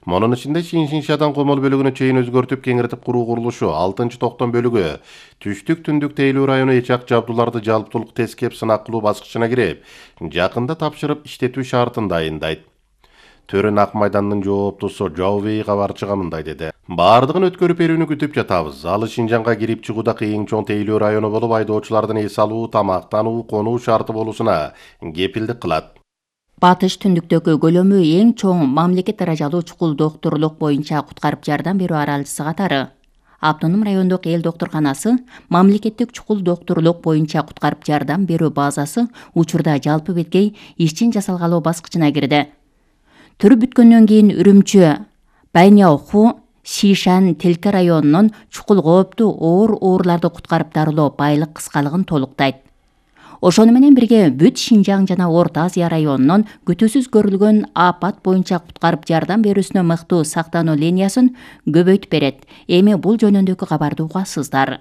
Монун ичинде Шиншиншадан Комол бөлүгүнө чейин өзгөртүп кеңиртип куруу курулушу 6-токтон бөлүгү түштүк түндүк Тейлүү району эчак жабдууларды жалптуулук тескеп сынак кылуу баскычына кирип, жакында тапшырып иштетүү шартын дайындайт. Төрүн Ак майдандын жооптусу Жаубей кабарчыга мындай деди. Бардыгын өткөрүп берүүнү күтүп жатабыз. Ал Шинжанга кирип чыгууда кыйын чоң Тейлүү району болуп, айдоочулардын эс алуу, тамактануу, конуу шарты болуусуна кепилдик кылат. Батыш түндүктөгү көлөмү эң чоң мамлекет даражалуу чукул доктурлук боюнча куткарып жардам берүү аралчысы катары Автоном райондук эл доктурканасы мамлекеттик чукул доктурлук боюнча куткарып жардам берүү базасы учурда жалпы беткей ишчин жасалгалоо баскычына кирди. Түрүп бүткөндөн кийин Үрүмчү, Байняоху, Шишан, Телке районунун чукул кооптуу оорларды куткарып дарылоо байлык кыскалыгын толуктайт. Ошону менен бирге бүт Шинжаң жана Орто Азия районунун күтүүсүз көрүлгөн апат боюнча куткарып жардам берүүсүнө мыктуу сактануу линиясын көбөйтүп берет. Эми бул жөнүндөгү кабарды угасыздар.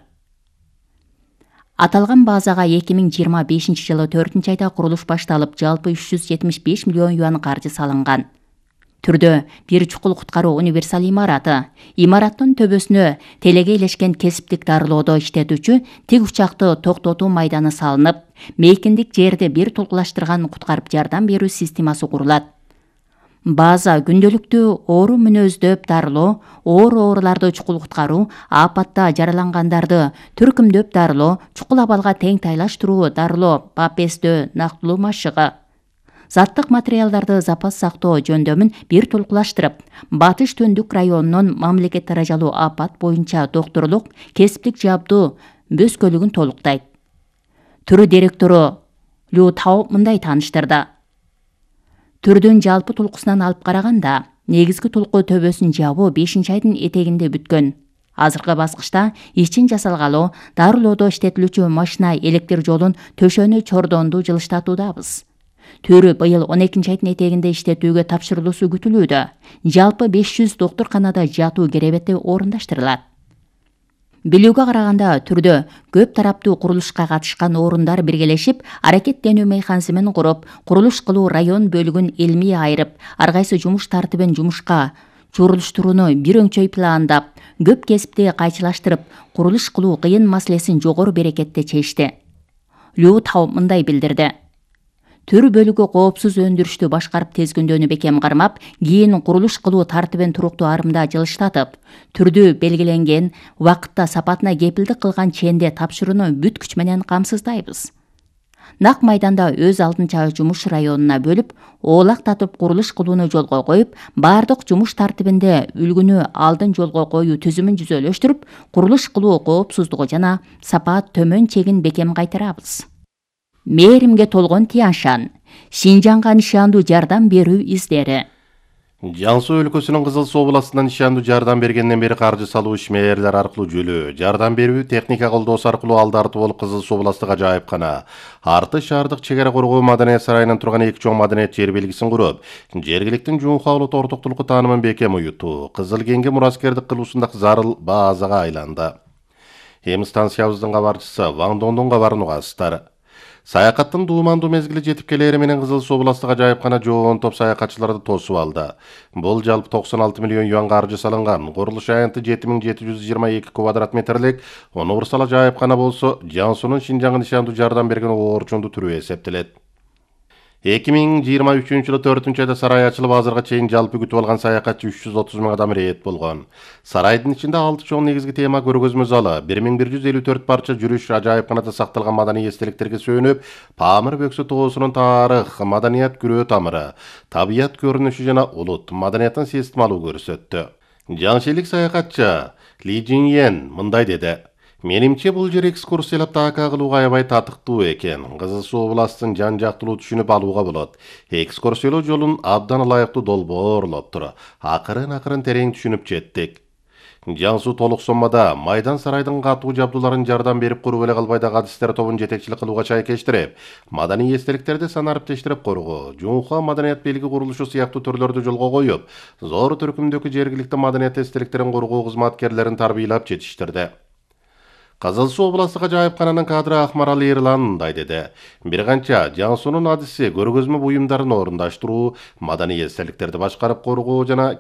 Аталган базага 2025-жылы 4-айда курулуш башталып, жалпы 375 миллион юан каржы салынган. Түрдө бир чукул куткаруу универсал имараты, имараттын төбөсүнө телеге илешкен кесиптик дарылоодо иштетүүчү тик учакты токтотуу майданы салынып, мейкиндик жерди бир толкулаштырган куткарып жардам берүү системасы курулат. База күндөлүктүү оору мүнөздөп дарылоо, ооруларды чукул куткаруу, апатта жаралангандарды түркүмдөп дарылоо, чукул абалга тең тайлаштыруу дарылоо, бапестөө, нактылуу машыгы, заттык материалдарды запас сактоо жөндөмүн бир толкулаштырып, Батыш түндүк районунун мамлекет даражалуу апат боюнча доктурлук кесиптик жабдуу бөскөлүгүн толуктайт. Түрү директору Лю Тао мындай тааныштырды. Түрдүн жалпы толкусунан алып караганда, негизги толку төбөсүн жабуу 5-айдын этегинде бүткөн. Азыркы баскычта ишчин жасалгалоо, дарылоодо иштетилүүчү машина электр жолун төшөнү чордонду жылыштатуудабыз. Төрү быйыл 12-айдын этегинде иштетүүгө тапшырылуусу күтүлүүдө. Жалпы 500 доктурканада жатуу керебети орундаштырылат. Билүүгө караганда, түрдө көп тараптуу курулушка катышкан орундар биргелешип, аракеттенүү механизмин куруп, курулуш кылуу район бөлүгүн илмий айырып, ар кайсы жумуш тартибин жумушка чурулуштурууну бир өңчөй пландап, көп кесипти кайчылаштырып, курулуш кылуу кыйын маселесин жогору берекетте чечти. Лю Тао мындай билдирди. Төр бөлүгү коопсуз өндүрүштү башкарып тезгүндөнү бекем кармап, кийин курулуш кылуу тартибин туруктуу арымда жылыштатып, түрдү белгиленген убакытта сапатына кепилдик кылган ченде тапшырууну бүт күч менен камсыздайбыз. Нак майданда өз алдынча жумуш районуна бөлүп, оолактатып курулуш кылууну жолго коюп, бардык жумуш тартибинде үлгүнү алдын жолго коюу түзүмүн жүзөлөштүрүп, курулуш кылуу коопсуздугу жана сапат төмөн чегин бекем кайтарабыз. Мээримге толгон Тяншан, Шинжанга нишандуу жардам берүү издери. Жаңсу өлкөсүнүн Кызыл Суу областынан нишандуу жардам бергенден бери каржы салуу ишмерлер аркылуу жөлөө, жардам берүү техника колдоосу аркылуу алдарты болуп Кызыл Суу областык ажайыпкана, Арты шаардык чегара коргоо маданият сарайынан турган эки чоң маданият жер белгисин куруп, жергиликтин Жуунха улут ортоктулукку таанымын бекем уютуу, Кызыл Кеңге мураскердик кылуусундагы зарыл базага айланды. Эми станциябыздын кабарчысы Ван Дондун кабарын угасыздар. Саякаттын дуумандуу мезгили жетип келери менен Кызыл Суу областык ажайыпкана жоон топ саякатчыларды тосуп алды. Бул жалпы 96 миллион юан каржы салынган. Курулуш аянты 7722 квадрат метрлик универсал ажайыпкана болсо, Жаңсунун Шинжаңга нишандуу жардам берген оорчунду түрү эсептелет. 2023-жылы 4-айда сарай ачылып, азырга чейин жалпы күтүп алган саякатчы 330 000 адам ирет болгон. Сарайдын ичинде 6 чоң негизги тема көргөзмө залы, 1154 парча жүрүш ажайыпканада сакталган маданий эстеликтерге сүйөнүп, Памир бөксө тоосунун тарых, маданият күрөө тамыры, табият көрүнүшү жана улут маданияттын системалуу көрсөттү. Жаңшелик саякатчы Ли Жиньен мындай деди. Менимче бул жер экскурсиялап таaka кылууга аябай татыктуу экен. Кызыл Суу областын жан жактылуу түшүнүп алууга болот. Экскурсиялоо жолун абдан ылайыктуу долбоорлоптур. Акырын терең түшүнүп жеттик. Жаңсу толук соммада майдан сарайдын катуу жабдууларын жардам берип куруп эле калбай да кадыстер тобун жетекчилик кылууга чайкештирип, маданий эстеликтерди санариптештирип коргоо, Жуунха маданият белги курулушу сыяктуу төрлөрдү жолго коюп, зор түркүмдөгү жергиликтүү маданият эстеликтерин коргоо кызматкерлерин тарбийлап жетиштирди. Кызыл Суу областык ажайыпкананын кадры Акмарал Эрлан мындай деди. Бир канча Жаңсунун адиси көргөзмө буюмдарын орундаштыруу, маданий эстеликтерди башкарып коргоо жана